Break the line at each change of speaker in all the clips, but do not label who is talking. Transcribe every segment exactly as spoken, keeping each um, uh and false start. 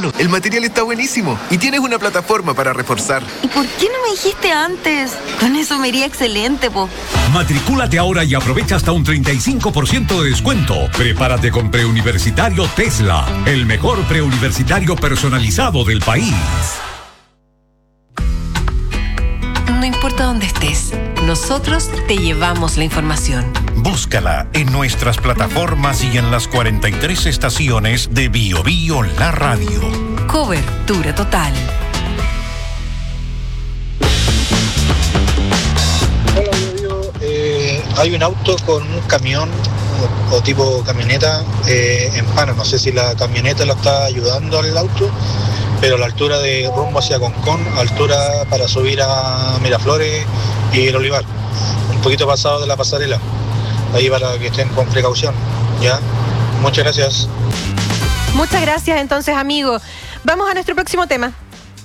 mano. El material está buenísimo y tienes una plataforma para reforzar.
¿Y por qué no me dijiste antes? Con eso me iría excelente, po.
Matricúlate ahora y aprovecha hasta un treinta y cinco por ciento de descuento. Prepárate con Preuniversitario Tesla, el mejor preuniversitario personalizado del país.
No importa dónde estés, nosotros te llevamos la información.
Búscala en nuestras plataformas y en las cuarenta y tres estaciones de Bio Bio La Radio.
Cobertura total.
Hola, Bio Bio. Eh, hay un auto con un camión o, o tipo camioneta eh, en pana. No sé si la camioneta lo está ayudando al auto, pero a la altura de rumbo hacia Concón, altura para subir a Miraflores y el Olivar, un poquito pasado de la pasarela, ahí para que estén con precaución, ¿ya? Muchas gracias.
Muchas gracias entonces, amigo. Vamos a nuestro próximo tema.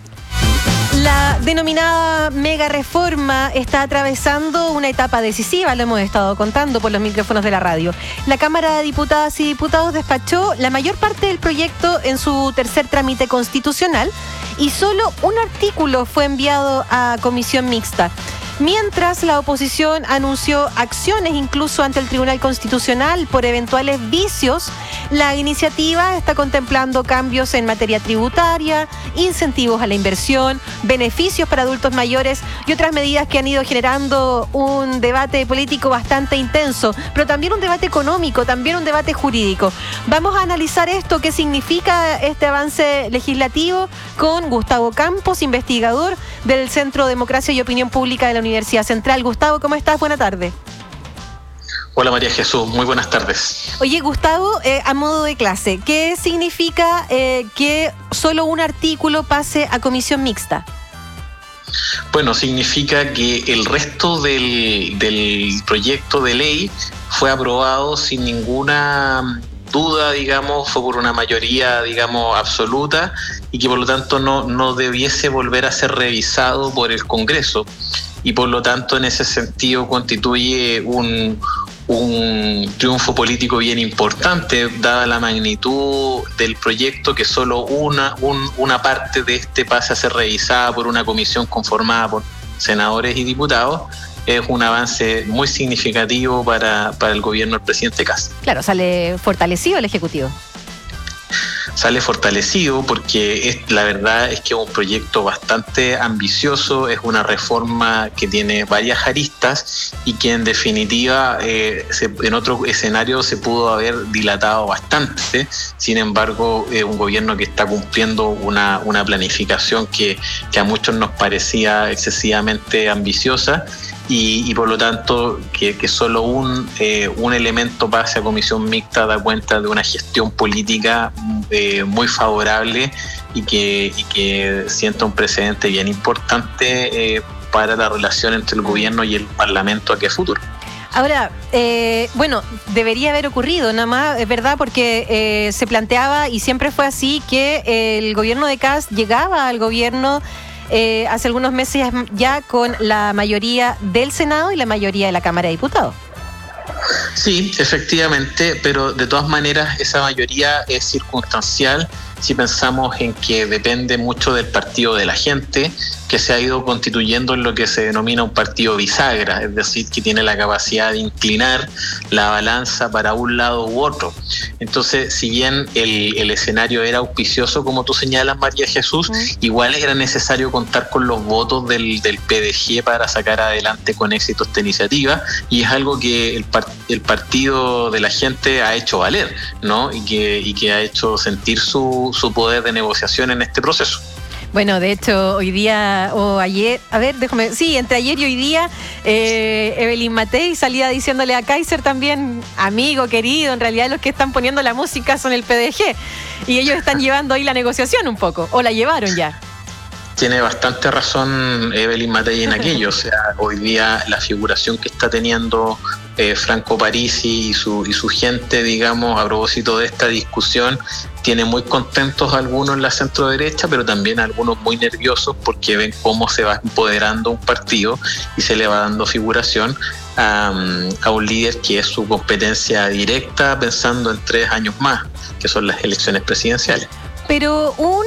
La denominada mega reforma está atravesando una etapa decisiva, lo hemos estado contando por los micrófonos de la radio. La Cámara de Diputadas y Diputados despachó la mayor parte del proyecto en su tercer trámite constitucional y solo un artículo fue enviado a comisión mixta. Mientras la oposición anunció acciones incluso ante el Tribunal Constitucional por eventuales vicios, la iniciativa está contemplando cambios en materia tributaria, incentivos a la inversión, beneficios para adultos mayores y otras medidas que han ido generando un debate político bastante intenso, pero también un debate económico, también un debate jurídico. Vamos a analizar esto, qué significa este avance legislativo, con Gustavo Campos, investigador del Centro Democracia y Opinión Pública de la Universidad Central. Gustavo, ¿cómo estás? Buena tarde.
Hola María Jesús, muy buenas tardes.
Oye, Gustavo, eh, a modo de clase, ¿qué significa eh, que solo un artículo pase a comisión mixta?
Bueno, significa que el resto del, del proyecto de ley fue aprobado sin ninguna duda, digamos, fue por una mayoría, digamos, absoluta, y que por lo tanto no, no debiese volver a ser revisado por el Congreso. Y por lo tanto, en ese sentido, constituye un, un triunfo político bien importante, dada la magnitud del proyecto, que solo una, un, una parte de este pase a ser revisada por una comisión conformada por senadores y diputados. Es un avance muy significativo para, para el gobierno del presidente Kast.
Claro, sale fortalecido el Ejecutivo.
Sale fortalecido porque es, la verdad es que es un proyecto bastante ambicioso, es una reforma que tiene varias aristas y que en definitiva eh, se, en otro escenario se pudo haber dilatado bastante. Sin embargo, es un gobierno que está cumpliendo una, una planificación que, que a muchos nos parecía excesivamente ambiciosa. Y, y por lo tanto que, que solo un, eh, un elemento pase a comisión mixta da cuenta de una gestión política eh, muy favorable y que, y que sienta un precedente bien importante eh, para la relación entre el gobierno y el Parlamento a que futuro.
Ahora, eh, bueno, debería haber ocurrido, nada más, es verdad, porque eh, se planteaba, y siempre fue así, que el gobierno de Kast llegaba al gobierno Eh, hace algunos meses ya con la mayoría del Senado y la mayoría de la Cámara de Diputados.
Sí, efectivamente, pero de todas maneras esa mayoría es circunstancial si pensamos en que depende mucho del partido de la gente, que se ha ido constituyendo en lo que se denomina un partido bisagra, es decir, que tiene la capacidad de inclinar la balanza para un lado u otro. Entonces, si bien el, el escenario era auspicioso, como tú señalas, María Jesús, mm. igual era necesario contar con los votos del, del P D G para sacar adelante con éxito esta iniciativa, y es algo que el, part, el partido de la gente ha hecho valer, ¿no? Y que, y que ha hecho sentir su, su poder de negociación en este proceso.
Bueno, de hecho, hoy día o ayer, a ver, déjame, sí, entre ayer y hoy día, eh, Evelyn Matei salía diciéndole a Kaiser también, amigo, querido, en realidad los que están poniendo la música son el P D G, y ellos están llevando ahí la negociación un poco, o la llevaron ya.
Tiene bastante razón Evelyn Matei en aquello, o sea, hoy día la figuración que está teniendo eh, Franco Parisi y su, y su gente, digamos, a propósito de esta discusión, tiene muy contentos algunos en la centro derecha, pero también algunos muy nerviosos porque ven cómo se va empoderando un partido y se le va dando figuración a, a un líder que es su competencia directa, pensando en tres años más, que son las elecciones presidenciales.
Pero un